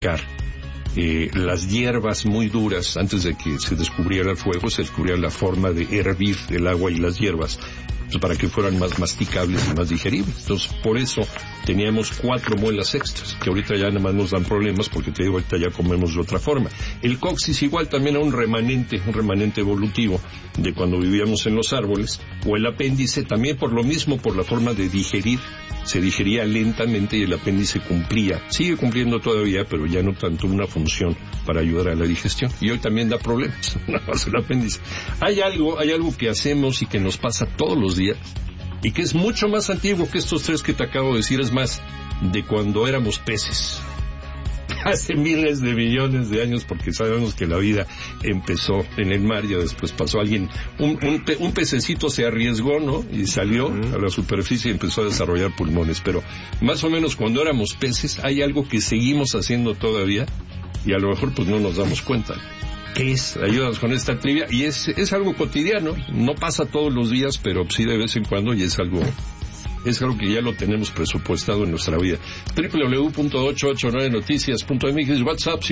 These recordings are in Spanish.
las hierbas muy duras. Antes de que se descubriera el fuego, se descubría la forma de hervir el agua y las hierbas, pues, para que fueran más masticables y más digeribles. Entonces, por eso teníamos 4 muelas extras, que ahorita ya nada más nos dan problemas, porque te digo, ahorita ya comemos de otra forma. El coxis igual también era un remanente evolutivo de cuando vivíamos en los árboles, o el apéndice también por lo mismo, por la forma de digerir. Se digería lentamente y el apéndice sigue cumpliendo todavía, pero ya no tanto una función para ayudar a la digestión. Y hoy también da problemas, nada más el apéndice. Hay algo que hacemos y que nos pasa todos los días, y que es mucho más antiguo que estos 3 que te acabo de decir, es más, de cuando éramos peces. Hace miles de millones de años, porque sabemos que la vida empezó en el mar y después pasó alguien, un pececito se arriesgó, ¿no? Y salió a la superficie y empezó a desarrollar pulmones. Pero más o menos cuando éramos peces, hay algo que seguimos haciendo todavía y a lo mejor pues no nos damos cuenta. ¿Qué es? Ayúdanos con esta trivia. Y es algo cotidiano, no pasa todos los días, pero sí de vez en cuando, y es algo que ya lo tenemos presupuestado en nuestra vida. www.889noticias.mx, WhatsApp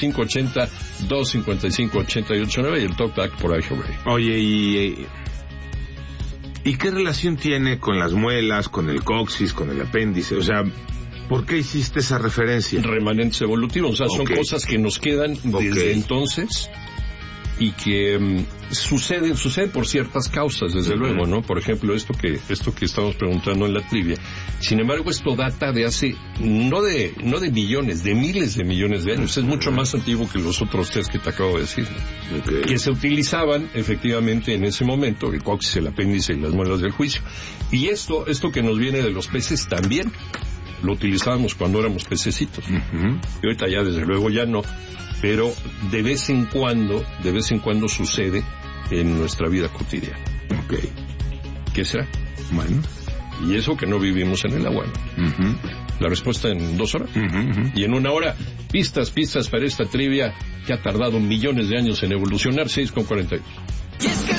5580-255-889 y el TalkBack por iHeartRadio. Oye, ¿y qué relación tiene con las muelas, con el coxis, con el apéndice? O sea, ¿por qué hiciste esa referencia? Remanentes evolutivos, o sea, son cosas que nos quedan desde entonces y que suceden por ciertas causas, desde luego, ¿no? Por ejemplo, esto que estamos preguntando en la trivia. Sin embargo, esto data de hace, no de millones, de miles de millones de años. Es mucho más antiguo que los otros 3 que te acabo de decir, ¿no? Que se utilizaban efectivamente en ese momento, el coxis, el apéndice y las muelas del juicio. Y esto que nos viene de los peces también lo utilizábamos cuando éramos pececitos. Y ahorita ya desde luego ya no, pero de vez en cuando sucede en nuestra vida cotidiana. ¿Qué será? Bueno, y eso que no vivimos en el agua, ¿no? La respuesta en 2 horas. Y en 1 hora, pistas para esta trivia que ha tardado millones de años en evolucionar. 6:40.